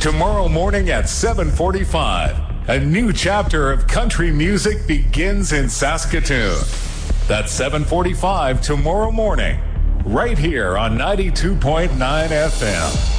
tomorrow morning at 7:45. A new chapter of country music begins in Saskatoon. That's 7:45 tomorrow morning, right here on 92.9 FM.